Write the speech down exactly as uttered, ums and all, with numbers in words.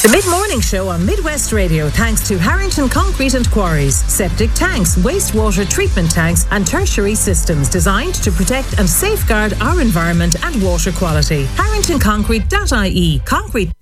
The Mid-Morning Show on Midwest Radio, thanks to Harrington Concrete and Quarries. Septic tanks, wastewater treatment tanks and tertiary systems designed to protect and safeguard our environment and water quality. harrington concrete dot I E. Concrete